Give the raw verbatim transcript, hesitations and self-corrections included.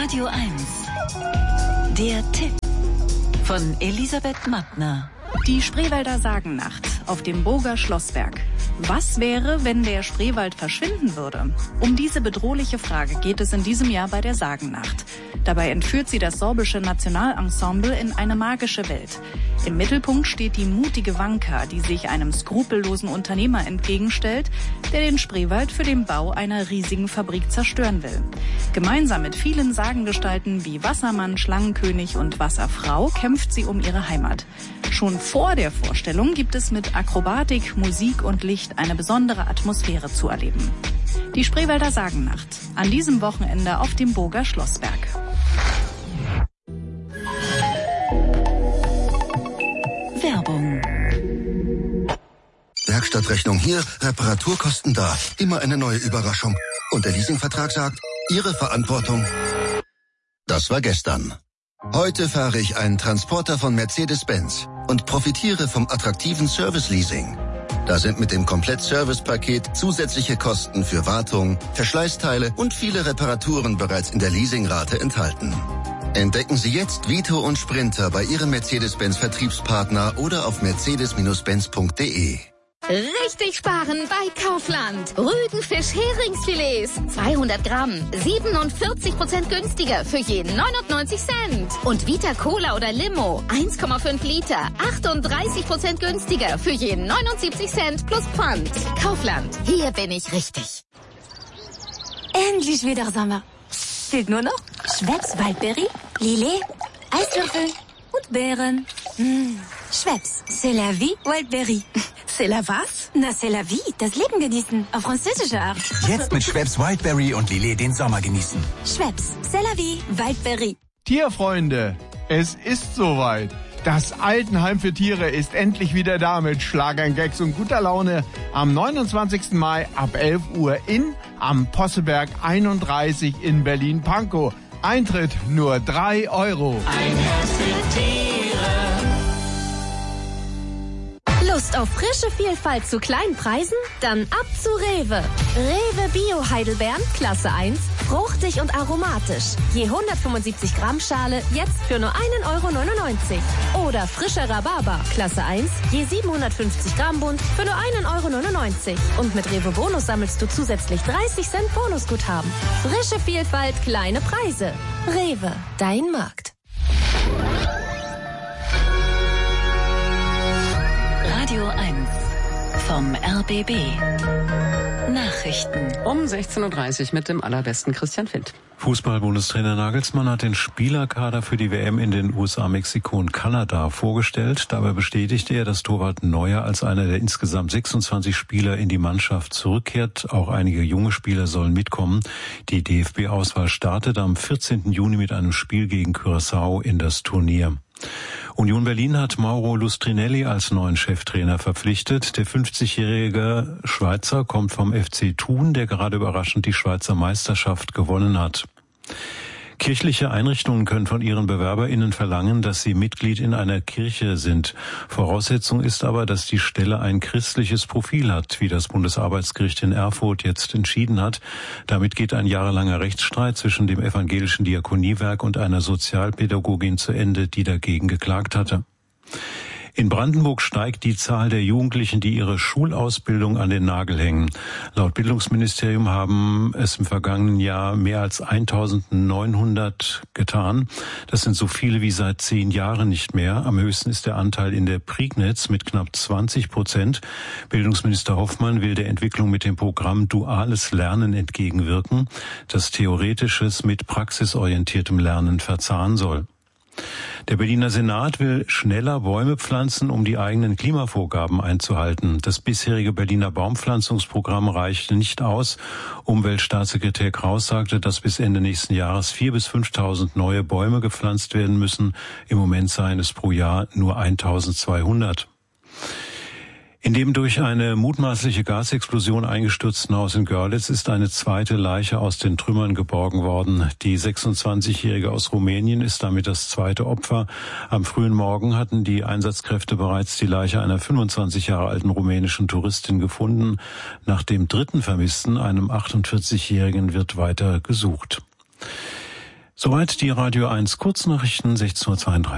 Radio eins. Der Tipp von Elisabeth Mattner. Die Spreewälder Sagennacht auf dem Burger Schlossberg. Was wäre, wenn der Spreewald verschwinden würde? Um diese bedrohliche Frage geht es in diesem Jahr bei der Sagennacht. Dabei entführt sie das sorbische Nationalensemble in eine magische Welt. Im Mittelpunkt steht die mutige Wanka, die sich einem skrupellosen Unternehmer entgegenstellt, der den Spreewald für den Bau einer riesigen Fabrik zerstören will. Gemeinsam mit vielen Sagengestalten wie Wassermann, Schlangenkönig und Wasserfrau kämpft sie um ihre Heimat. Schon vor der Vorstellung gibt es mit Akrobatik, Musik und Licht eine besondere Atmosphäre zu erleben. Die Spreewälder Sagennacht, an diesem Wochenende auf dem Burger Schlossberg. Werbung. Werkstattrechnung hier, Reparaturkosten da. Immer eine neue Überraschung. Und der Leasingvertrag sagt, Ihre Verantwortung. Das war gestern. Heute fahre ich einen Transporter von Mercedes-Benz und profitiere vom attraktiven Service-Leasing. Da sind mit dem Komplett-Service-Paket zusätzliche Kosten für Wartung, Verschleißteile und viele Reparaturen bereits in der Leasingrate enthalten. Entdecken Sie jetzt Vito und Sprinter bei Ihrem Mercedes-Benz-Vertriebspartner oder auf mercedes Benz punkt de. Richtig sparen bei Kaufland. Rügenfisch-Heringsfilets. zweihundert Gramm. siebenundvierzig Prozent günstiger für jeden neunundneunzig Cent. Und Vita Cola oder Limo. eins Komma fünf Liter. achtunddreißig Prozent günstiger für jeden neunundsiebzig Cent plus Pfand. Kaufland. Hier bin ich richtig. Endlich wieder Sommer. Fehlt nur noch Schweppes Waldbeere, Lillet, Eiswürfel und Beeren. Mmh. Schweppes, c'est la vie, Wildberry. C'est la was? Na, c'est la vie, das Leben genießen, auf französische Art. Jetzt mit Schweppes Wildberry und Lillet den Sommer genießen. Schweppes, c'est la vie, Wildberry. Tierfreunde, es ist soweit. Das Altenheim für Tiere ist endlich wieder da mit Schlagern, Gags und guter Laune am neunundzwanzigsten Mai ab elf Uhr in am Posseberg einunddreißig in Berlin-Pankow. Eintritt nur drei Euro. Ein Herz für Tiere. Lust auf frische Vielfalt zu kleinen Preisen? Dann ab zu Rewe. Rewe Bio Heidelbeeren, Klasse eins, fruchtig und aromatisch. Je hundertfünfundsiebzig Gramm Schale, jetzt für nur ein Euro neunundneunzig. Oder frischer Rhabarber, Klasse eins, je siebenhundertfünfzig Gramm Bund, für nur ein Euro neunundneunzig. Und mit Rewe Bonus sammelst du zusätzlich dreißig Cent Bonusguthaben. Frische Vielfalt, kleine Preise. Rewe, dein Markt. Radio eins vom R B B. Nachrichten. Um sechzehn Uhr dreißig mit dem allerbesten Christian Findt. Fußball-Bundestrainer Nagelsmann hat den Spielerkader für die W M in den U S A, Mexiko und Kanada vorgestellt. Dabei bestätigte er, dass Torwart Neuer als einer der insgesamt sechsundzwanzig Spieler in die Mannschaft zurückkehrt. Auch einige junge Spieler sollen mitkommen. Die D F B-Auswahl startet am vierzehnten Juni mit einem Spiel gegen Curaçao in das Turnier. Union Berlin hat Mauro Lustrinelli als neuen Cheftrainer verpflichtet. Der fünfzigjährige Schweizer kommt vom F C Thun, der gerade überraschend die Schweizer Meisterschaft gewonnen hat. Kirchliche Einrichtungen können von ihren BewerberInnen verlangen, dass sie Mitglied in einer Kirche sind. Voraussetzung ist aber, dass die Stelle ein christliches Profil hat, wie das Bundesarbeitsgericht in Erfurt jetzt entschieden hat. Damit geht ein jahrelanger Rechtsstreit zwischen dem evangelischen Diakoniewerk und einer Sozialpädagogin zu Ende, die dagegen geklagt hatte. In Brandenburg steigt die Zahl der Jugendlichen, die ihre Schulausbildung an den Nagel hängen. Laut Bildungsministerium haben es im vergangenen Jahr mehr als eintausendneunhundert getan. Das sind so viele wie seit zehn Jahren nicht mehr. Am höchsten ist der Anteil in der Prignitz mit knapp zwanzig Prozent. Bildungsminister Hoffmann will der Entwicklung mit dem Programm Duales Lernen entgegenwirken, das theoretisches mit praxisorientiertem Lernen verzahnen soll. Der Berliner Senat will schneller Bäume pflanzen, um die eigenen Klimavorgaben einzuhalten. Das bisherige Berliner Baumpflanzungsprogramm reichte nicht aus. Umweltstaatssekretär Kraus sagte, dass bis Ende nächsten Jahres viertausend bis fünftausend neue Bäume gepflanzt werden müssen. Im Moment seien es pro Jahr nur eintausendzweihundert. In dem durch eine mutmaßliche Gasexplosion eingestürzten Haus in Görlitz ist eine zweite Leiche aus den Trümmern geborgen worden. Die sechsundzwanzigjährige aus Rumänien ist damit das zweite Opfer. Am frühen Morgen hatten die Einsatzkräfte bereits die Leiche einer fünfundzwanzig Jahre alten rumänischen Touristin gefunden. Nach dem dritten Vermissten, einem achtundvierzigjährigen, wird weiter gesucht. Soweit die Radio eins Kurznachrichten, sechzehn Uhr zweiunddreißig.